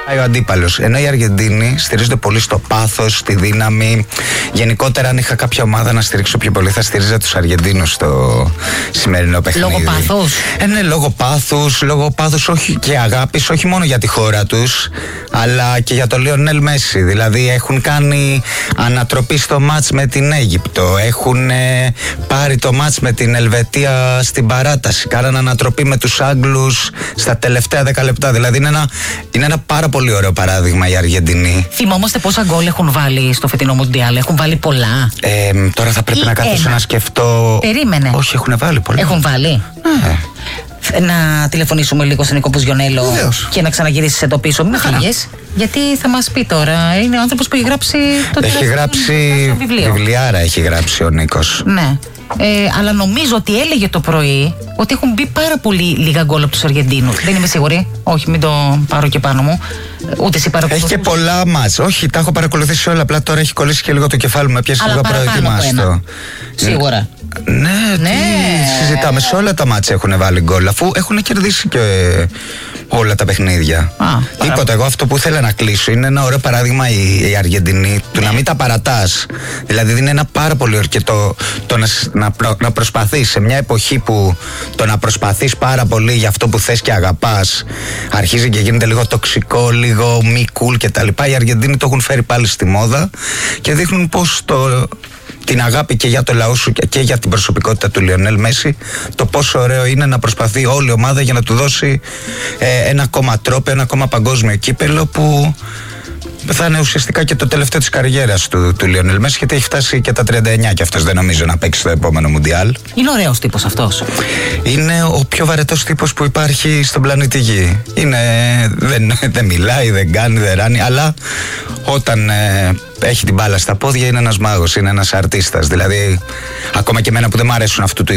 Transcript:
ο αντίπαλος. Ενώ οι Αργεντίνοι στηρίζονται πολύ στο πάθος, στη δύναμη. Γενικότερα, αν είχα κάποια ομάδα να στηρίξω πιο πολύ, θα στηρίζα τους Αργεντίνους στο σημερινό παιχνίδι. Λόγω πάθους. Ναι, λόγω πάθους, όχι και αγάπης, όχι μόνο για τη χώρα τους, αλλά και για τον Λιονέλ Μέση. Δηλαδή, έχουν κάνει ανατροπή στο μάτς με την Αίγυπτο. Έχουν πάρει το μάτς με την Ελβετία στην παράταση. Κάναν ανατροπή με τους Άγγλους στα τελευταία 10 λεπτά. Δηλαδή, είναι ένα πάρα πολύ ωραίο παράδειγμα οι Αργεντινοί. Θυμόμαστε πόσα γκολ έχουν βάλει στο φετινό Μουντιάλ. Έχουν βάλει πολλά. Τώρα θα πρέπει να κάτσω να σκεφτώ. Περίμενε. Όχι, έχουν βάλει πολλά. Έχουν βάλει. Να τηλεφωνήσουμε λίγο στον Νίκο Πουζιονέλο και να ξαναγυρίσεις εδώ πίσω. Μην φύγεις. Γιατί θα μας πει τώρα. Είναι ο άνθρωπος που έχει γράψει το Έχει γράψει βιβλιάρα, έχει γράψει ο Νίκος. Ναι. Αλλά νομίζω ότι έλεγε το πρωί ότι έχουν μπει πάρα πολύ λίγα γκολ από τους Αργεντίνους. Δεν είμαι σίγουρη. Όχι, μην το πάρω και πάνω μου. Ούτε εσύ παρακολουθείς. Έχει και πολλά μάτς. Όχι, τα έχω παρακολουθήσει όλα. Απλά τώρα έχει κολλήσει και λίγο το κεφάλι μου. Έπιασε λίγο προετοιμάστο. Σίγουρα. Ναι, τι συζητάμε. Σε όλα τα μάτς έχουν βάλει γκολ. Αφού έχουν κερδίσει και όλα τα παιχνίδια. Τίποτα. Εγώ αυτό που ήθελα να κλείσω είναι ένα ωραίο παράδειγμα η Αργεντινή του να μην τα παρατάς. Δηλαδή είναι ένα πάρα πολύ ωραίο και να προσπαθείς σε μια εποχή που το να προσπαθείς πάρα πολύ για αυτό που θες και αγαπάς αρχίζει και γίνεται λίγο τοξικό, λίγο μη cool κτλ. Οι Αργεντίνοι το έχουν φέρει πάλι στη μόδα και δείχνουν πως την αγάπη και για το λαό σου και για την προσωπικότητα του Λιονέλ Μέση, το πόσο ωραίο είναι να προσπαθεί όλη η ομάδα για να του δώσει ένα ακόμα τρόπο, ένα ακόμα παγκόσμιο κύπελο που θα είναι ουσιαστικά και το τελευταίο της καριέρας του Λιονέλ Μέση, γιατί έχει φτάσει και τα 39 και αυτός δεν νομίζω να παίξει στο επόμενο Μουντιάλ. Είναι ωραίος τύπος αυτός. Είναι ο πιο βαρετός τύπος που υπάρχει στον πλανήτη Γη. Δεν μιλάει, δεν κάνει, δεν ράνει, αλλά όταν έχει την μπάλα στα πόδια είναι ένας μάγος, είναι ένας αρτίστας. Δηλαδή, ακόμα και εμένα που δεν μ' αρέσουν αυτού του